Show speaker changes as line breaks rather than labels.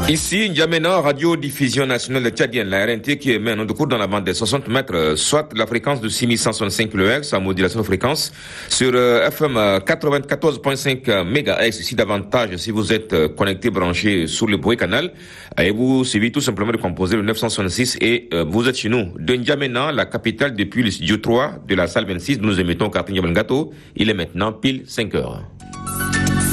Ici, N'Djamena, radio-diffusion nationale tchadienne, la RNT qui émet un onde court dans la bande des 60 mètres, soit la fréquence de 6165 kHz en modulation de fréquence sur FM 94.5 MHz. Ici davantage, si vous êtes connecté, branché sur le bruit canal, et vous suivez tout simplement de composer le 966 et vous êtes chez nous. De N'Djamena, la capitale depuis le studio 3 de la salle 26, nous émettons au quartier N'Djabengato. Il est maintenant pile 5 heures.